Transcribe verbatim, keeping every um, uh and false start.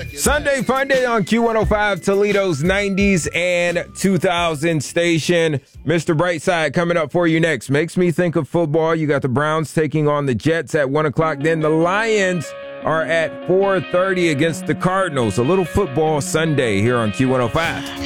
Sunday Fun Day on Q one oh five, Toledo's nineties and two thousand station. Mister Brightside coming up for you next. Makes me think of football. You got the Browns taking on the Jets at one o'clock. Then the Lions are at four thirty against the Cardinals. A little football Sunday here on Q one oh five.